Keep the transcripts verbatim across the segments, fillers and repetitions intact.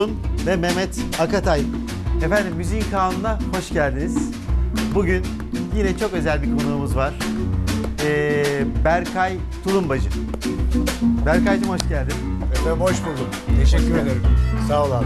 Ve Mehmet Akatay. Efendim Müziğin Kanununa hoş geldiniz. Bugün yine çok özel bir konuğumuz var. Ee, Berkay Tulumbacı. Berkaycığım hoş geldin. Efendim hoş buldum. Teşekkür ederim. Sağ ol abi.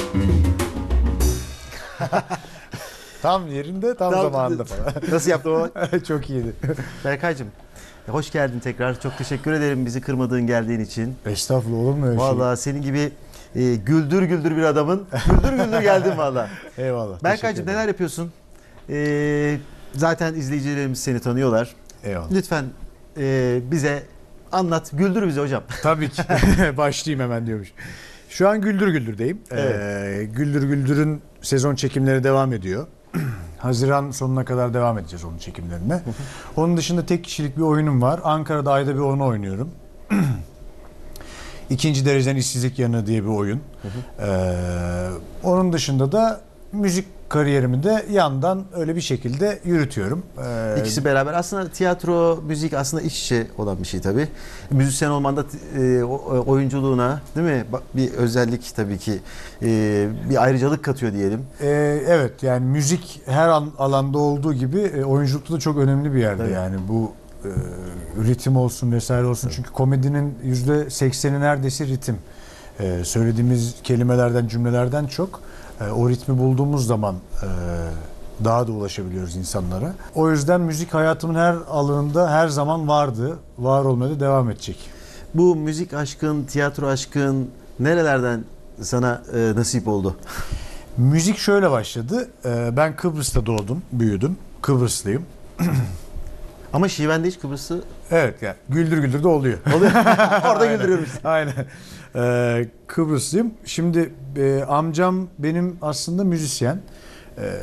Tam yerinde, tam, tam zamanında falan. Nasıl yaptım o? Çok iyiydi. Berkaycığım hoş geldin tekrar. Çok teşekkür ederim bizi kırmadığın, geldiğin için. Estağfurullah, olur mu öyle şey? Vallahi senin gibi e, güldür güldür bir adamın güldür güldür geldin vallahi. Eyvallah. Berkaycığım neler yapıyorsun? Ee, zaten izleyicilerimiz seni tanıyorlar. Eyvallah. Lütfen e, bize anlat, güldür bizi hocam. Tabii ki. Başlayayım hemen diyormuş. Şu an Güldür Güldür'deyim. Evet. Ee, Güldür Güldür'ün sezon çekimleri devam ediyor. Haziran sonuna kadar devam edeceğiz onun çekimlerine. Onun dışında tek kişilik bir oyunum var. Ankara'da ayda bir onu oynuyorum. İkinci dereceden işsizlik yanığı diye bir oyun. Ee, onun dışında da müzik kariyerimi de yandan öyle bir şekilde yürütüyorum. Ee, İkisi beraber. Aslında tiyatro, müzik aslında iç içe olan bir şey tabii. Müzisyen olman da e, oyunculuğuna değil mi? Bir özellik tabii ki. E, bir ayrıcalık katıyor diyelim. Ee, evet, yani müzik her an, alanda olduğu gibi e, oyunculukta da çok önemli bir yerde. Tabii. Yani bu e, ritim olsun vesaire olsun. Tabii. Çünkü komedinin yüzde sekseni neredeyse ritim. E, söylediğimiz kelimelerden, cümlelerden çok e, o ritmi bulduğumuz zaman e, daha da ulaşabiliyoruz insanlara. O yüzden müzik hayatımın her alanında her zaman vardı. Var olmaya da devam edecek. Bu müzik aşkın, tiyatro aşkın nerelerden sana e, nasip oldu? Müzik şöyle başladı. E, ben Kıbrıs'ta doğdum, büyüdüm. Kıbrıslıyım. Ama şivende hiç Kıbrıs'ı Evet, yani güldür güldür de oluyor. oluyor. Orada güldürüyormuş. Aynen. Ee, Kıbrıslıyım. Şimdi e, amcam benim aslında müzisyen. E,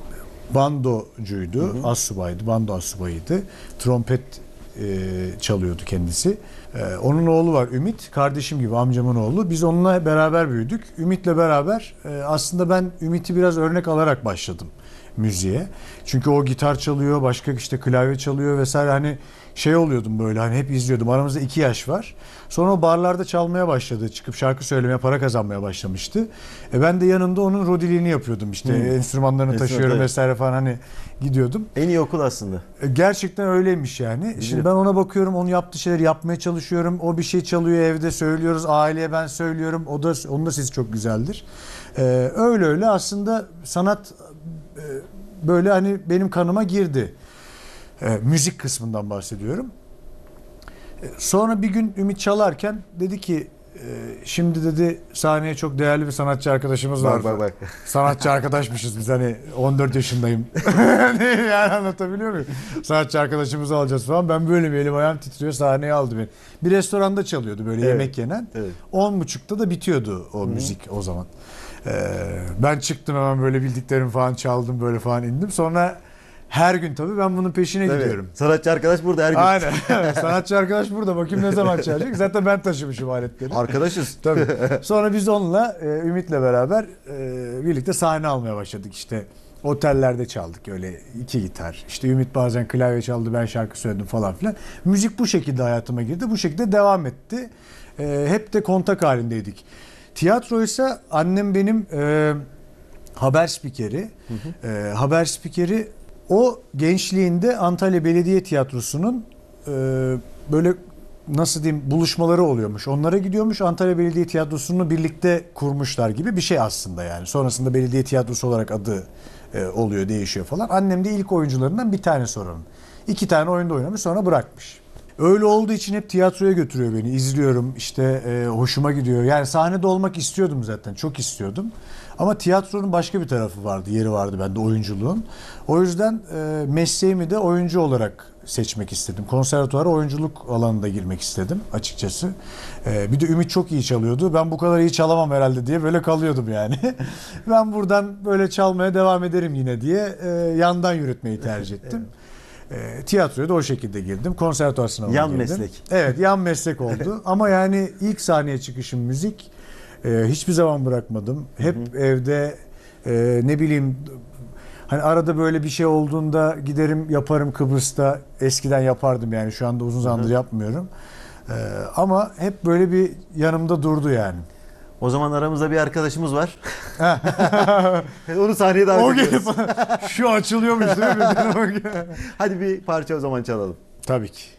bandocuydu, Hı hı. astsubaydı, bando astsubayıydı. Trompet e, çalıyordu kendisi. E, onun oğlu var Ümit, kardeşim gibi amcamın oğlu. Biz onunla beraber büyüdük. Ümit'le beraber e, aslında ben Ümit'i biraz örnek alarak başladım müziğe. Çünkü o gitar çalıyor, başka işte klavye çalıyor vesaire, hani şey oluyordum böyle, hani hep izliyordum. Aramızda iki yaş var. Sonra o barlarda çalmaya başladı. Çıkıp şarkı söylemeye, para kazanmaya başlamıştı. E ben de yanında onun rodiliğini yapıyordum işte. Hmm. Enstrümanlarını Enstrüman, taşıyorum evet. vesaire falan, hani gidiyordum. En iyi okul aslında. E gerçekten öyleymiş yani. Şimdi ben ona bakıyorum, onun yaptığı şeyleri yapmaya çalışıyorum. O bir şey çalıyor evde, söylüyoruz. Aileye ben söylüyorum. O da, onun da sesi çok güzeldir. E, öyle öyle aslında sanat e, böyle hani benim kanıma girdi. E, müzik kısmından bahsediyorum. E, sonra bir gün Ümit çalarken dedi ki e, şimdi dedi sahneye çok değerli bir sanatçı arkadaşımız var. Bak bak bak. Sanatçı arkadaşmışız biz, hani on dört yaşındayım. Yani anlatabiliyor muyum? Sanatçı arkadaşımızı alacağız falan. Ben böyle bir elim ayağım titriyor, sahneye aldı beni. Bir restoranda çalıyordu böyle, Evet. yemek yenen. Evet. on buçukta da bitiyordu o Hı. müzik o zaman. Ee, ben çıktım hemen, böyle bildiklerimi falan çaldım, böyle falan indim. Sonra her gün tabii ben bunun peşine Evet. gidiyorum. Sanatçı arkadaş burada her gün. Aynen. Sanatçı arkadaş burada. Bakayım ne zaman çalacak. Zaten ben taşımışım aletleri. Arkadaşız. Tabii. Sonra biz onunla e, Ümit'le beraber e, birlikte sahne almaya başladık işte. Otellerde çaldık öyle, iki gitar. İşte Ümit bazen klavye çaldı, ben şarkı söyledim falan filan. Müzik bu şekilde hayatıma girdi. Bu şekilde devam etti. E, hep de kontak halindeydik. Tiyatro ise annem benim e, haber spikeri. Hı hı. E, haber spikeri. O gençliğinde Antalya Belediye Tiyatrosu'nun e, böyle nasıl diyeyim buluşmaları oluyormuş. Onlara gidiyormuş. Antalya Belediye Tiyatrosu'nu birlikte kurmuşlar gibi bir şey aslında yani. Sonrasında Belediye Tiyatrosu olarak adı e, oluyor, değişiyor falan. Annem de ilk oyuncularından bir tanesi oranın. İki tane oyunda oynamış, sonra bırakmış. Öyle olduğu için hep tiyatroya götürüyor beni. İzliyorum işte, e, hoşuma gidiyor. Yani sahnede olmak istiyordum zaten. Çok istiyordum. Ama tiyatronun başka bir tarafı vardı, yeri vardı bende, oyunculuğun. O yüzden e, mesleğimi de oyuncu olarak seçmek istedim. Konservatuvara oyunculuk alanında girmek istedim açıkçası. E, bir de Ümit çok iyi çalıyordu. Ben bu kadar iyi çalamam herhalde diye böyle kalıyordum yani. Ben buradan böyle çalmaya devam ederim yine diye e, yandan yürütmeyi tercih ettim. E, tiyatroya da o şekilde girdim. Konservatuvar sınavına Yan girdim. meslek. Evet, yan meslek oldu. Ama yani ilk sahneye çıkışım müzik. E, hiçbir zaman bırakmadım. Hep hı hı. evde e, ne bileyim, hani arada böyle bir şey olduğunda giderim yaparım Kıbrıs'ta. Eskiden yapardım yani, şu anda uzun zamandır hı hı. yapmıyorum. E, ama hep böyle bir yanımda durdu yani. O zaman aramızda bir arkadaşımız var. Onu sahneye davet O ediyoruz. gelip şu açılıyormuş değil mi? Hadi bir parça o zaman çalalım. Tabii ki.